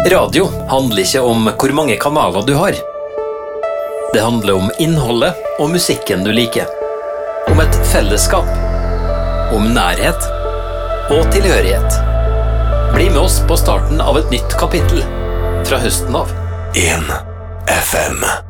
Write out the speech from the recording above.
Radio handler ikke om hvor mange kanaler du har. Det handler om innholdet og musikken du liker. Om et fellesskap. Om nærhet og tilhørighet. Bli med oss på starten av et nytt kapittel fra høsten av. 1 FM